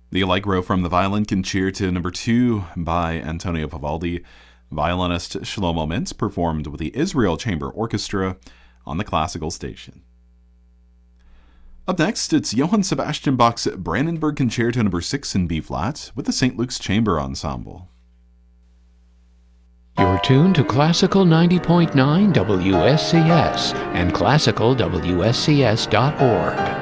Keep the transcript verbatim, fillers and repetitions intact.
The Allegro from the Violin Concerto Number two by Antonio Vivaldi. Violinist Shlomo Mintz performed with the Israel Chamber Orchestra on the Classical Station. Up next, it's Johann Sebastian Bach's Brandenburg Concerto Number six in B-flat with the Saint Luke's Chamber Ensemble. You're tuned to Classical ninety point nine W S C S and classical W S C S dot org.